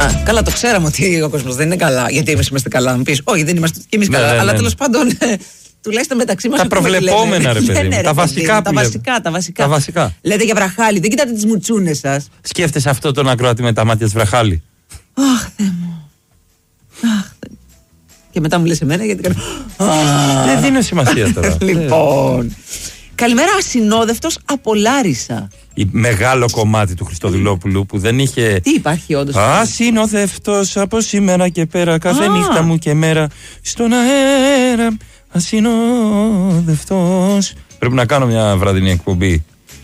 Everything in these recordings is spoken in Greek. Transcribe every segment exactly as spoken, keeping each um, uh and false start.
Α, καλά, το ξέραμε ότι ο κόσμος δεν είναι καλά. Γιατί εμείς είμαστε καλά. Να μου πεις, όχι, δεν είμαστε και εμείς ναι, καλά. ναι, αλλά ναι. τέλος πάντων, τουλάχιστον μεταξύ μας. Τα προβλεπόμενα, ρε παιδί. Ναι, τα, βασικά τα, βασικά, τα βασικά. Τα βασικά. Λέτε για βραχάλι, δεν κοιτάτε τις μουτσούνες σας. Σκέφτεσαι αυτό τον ακροατή με τα μάτια της βραχάλι. Αχ, Θεέ μου. Αχ, Θεέ μου. Και μετά μου λες εμένα γιατί κάνω. Δεν δίνω σημασία τώρα. Λοιπόν. Καλημέρα, ασυνόδευτος από Λάρισα. Η μεγάλο κομμάτι του Χριστοδουλόπουλου που δεν είχε. Τι υπάρχει όντως? Ασυνόδευτος από σήμερα και πέρα, κάθε νύχτα μου και μέρα. Στον αέρα, ασυνόδευτος. Πρέπει να κάνω μια βραδινή εκπομπή.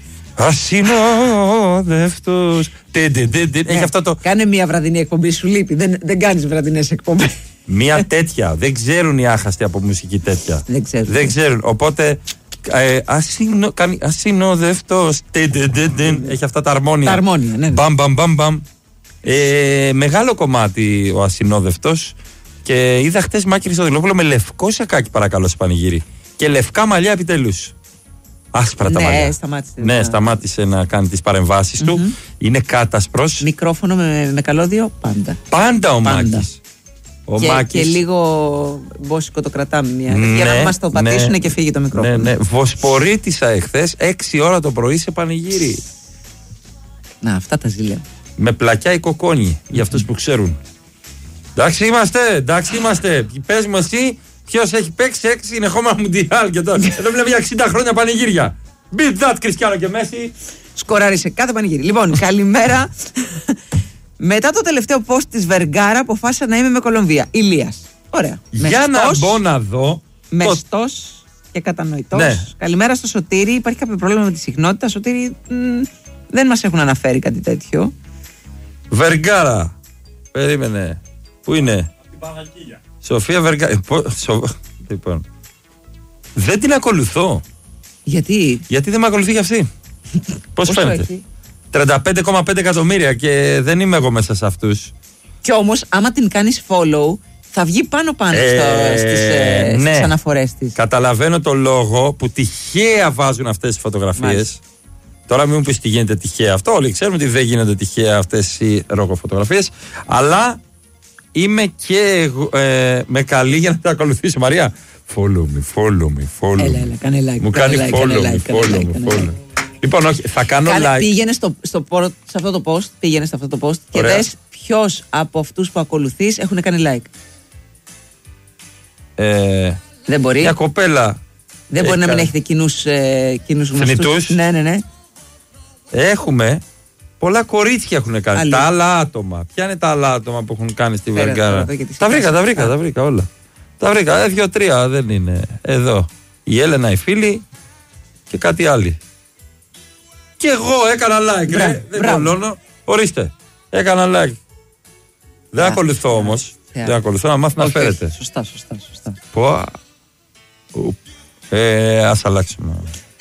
Ασυνόδευτος. Έχει αυτό το. Κάνε μια βραδινή εκπομπή, σου λείπει. Δεν, δεν κάνεις βραδινές εκπομπές. Μια τέτοια. Δεν ξέρουν οι άχαστοι από μουσική τέτοια. Δεν ξέρουν. Δεν ξέρουν. Οπότε. Ε, ασυνο, ασυνόδευτος. Έχει αυτά τα αρμόνια. Τα αρμόνια, ναι. Μπαμ, μπαμ, μπαμ, μπαμ. Ε, μεγάλο κομμάτι ο ασυνόδευτος. Και είδα χτες Μάκη Χριστοδουλόπουλο με λευκό σακάκι, παρακαλώ, σε πανηγύρι. Και λευκά μαλλιά επιτέλους. Άσπρα ναι, τα μαλλιά. Σταμάτησε, ναι, ναι, σταμάτησε να κάνει τις παρεμβάσεις mm-hmm. του. Είναι κάτασπρος. Μικρόφωνο με, με καλώδιο, πάντα. Πάντα ο πάντα. Μάκης. Ο και, Μάκης. Και λίγο μπόσικο το κρατάμε μια. Ναι, για να μας το πατήσουν ναι, και φύγει το μικρόφωνο. Ναι, ναι. Βοσπορίτησα εχθές έξι ώρα το πρωί σε πανηγύρι. Να, αυτά τα ζήλια. Με πλακιά η κοκόνη, mm-hmm. για αυτούς που ξέρουν. Εντάξει είμαστε, εντάξει είμαστε. Πες μου εσύ, ποιος έχει παίξει έξι συνεχόμενα μουντιάλ και τώρα. Εδώ βλέπω για εξήντα χρόνια πανηγύρια. Beat that, Κριστιάνο και Μέση. Σκοράρισε κάθε πανηγύρι. Λοιπόν, καλημέρα. Μετά το τελευταίο post της Βεργάρα αποφάσισα να είμαι με Κολομβία. Ηλίας. Ωραία. Για μεστός, να μπω να δω. Μεστός το... και κατανοητός. Ναι. Καλημέρα στο Σωτήρι. Υπάρχει κάποιο πρόβλημα με τη συχνότητα? Σωτήρι, μ, δεν μας έχουν αναφέρει κάτι τέτοιο. Βεργάρα. Περίμενε. Πού είναι? Σοφία Βεργάρα. Σο... Λοιπόν. Δεν την ακολουθώ. Γιατί? Γιατί δεν με ακολουθεί για αυτή. Πώς φαίνεται? Έχει? τριάντα πέντε κόμμα πέντε εκατομμύρια και δεν είμαι εγώ μέσα σε αυτούς. Κι όμως άμα την κάνεις follow θα βγει πάνω πάνω ε, στο, στις, ε, ναι. στις αναφορές της. Καταλαβαίνω το λόγο που τυχαία βάζουν αυτές τις φωτογραφίες. Μάλιστα. Τώρα μην μου πεις τι γίνεται τυχαία αυτό. Όλοι ξέρουμε ότι δεν γίνονται τυχαία αυτές οι ροκοφωτογραφίες. Αλλά είμαι και ε, με καλή για να τα ακολουθήσω. Μαρία, follow me, follow me, follow me. Έλα, έλα, κάνε like. Μου κάνει like, follow me, like, follow like, me, like. follow me. Λοιπόν, όχι, θα κάνω Κάνε, like. Πήγαινε στο, στο, σε αυτό το post, πήγαινε σε αυτό το post και δες ποιος από αυτούς που ακολουθείς έχουν κάνει like. Ε, δεν μπορεί. Μια κοπέλα. Δεν μπορεί να μην έχετε κοινούς, ε, κοινούς γνωστούς. Ναι, ναι, ναι. Έχουμε. Πολλά κορίτσια έχουν κάνει. Άλλη. Τα άλλα άτομα. Ποια είναι τα άλλα άτομα που έχουν κάνει στη Βεργάρα? Τα βρήκα, τα βρήκα, τα βρήκα όλα. Τα βρήκα. Ε, δύο-τρία δεν είναι. Εδώ. Η Έλενα, η φίλη και κάτι άλλη. Και εγώ έκανα like. Μπρά, ρε. Δεν κολλώνω. Ορίστε. Έκανα like. Δεν ακολουθώ όμως. Δεν ακολουθώ, να μάθει να φέρετε. Σωστά, σωστά, σωστά. Πω. Ε, ας αλλάξουμε.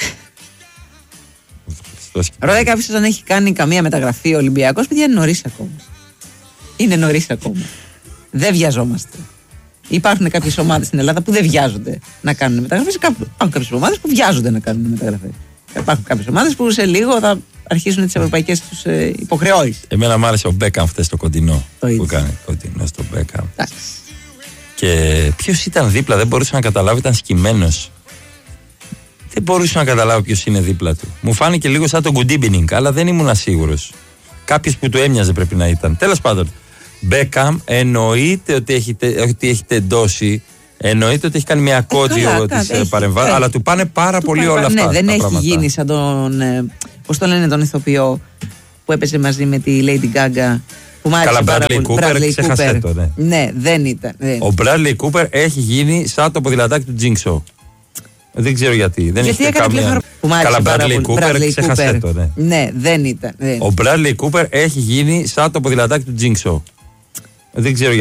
Ρωτάει κάποιος αν έχει κάνει καμία μεταγραφή ο Ολυμπιακός. Παιδιά, είναι νωρίς ακόμα. Είναι νωρίς ακόμα. Δεν βιαζόμαστε. Υπάρχουν κάποιες ομάδες στην Ελλάδα που δεν βιάζονται να κάνουν μεταγραφές. Υπάρχουν κάποιες ομάδες που βιάζονται να κάνουν μεταγραφές. Υπάρχουν κάποιες ομάδες που σε λίγο θα αρχίσουν τις ευρωπαϊκές τους ε, υποχρεώσεις. Εμένα μου άρεσε ο Μπέκαμ χθες στο κοντινό. Το που κάνει κοντινό στο Μπέκαμ. Εντάξει. Και ποιος ήταν δίπλα, δεν μπορούσα να καταλάβω, ήταν σκυμμένος. Δεν μπορούσα να καταλάβω ποιος είναι δίπλα του. Μου φάνηκε λίγο σαν τον Κουντίμπινινγκ, αλλά δεν ήμουν σίγουρος. Κάποιος που του έμοιαζε πρέπει να ήταν. Τέλος πάντων, Μπέκαμ εννοείται ότι έχει, ότι έχει τεντώσει. Εννοείται ότι έχει κάνει μια κόντιο ε, της παρεμβάσης, αλλά του πάνε πάρα του πολύ όλα αυτά. Ναι, δεν έχει πράγματα. Γίνει σαν τον. Ε, πώς το λένε τον ηθοποιό που έπαιζε μαζί με τη Lady Gaga. Καλά, Bradley Cooper, ξέχασε το, ναι. Ναι, δεν ήταν. Δεν. Ο Bradley Cooper έχει γίνει σαν το ποδηλατάκι του Jigsaw. Δεν ξέρω γιατί. Δεν γιατί είχε καμία. Καλά, Bradley Cooper, ξέχασε το, ναι. Ναι, δεν ήταν. Δεν. Ο Bradley Cooper έχει γίνει σαν το ποδηλατάκι του Jigsaw. Δεν ξέρω γιατί.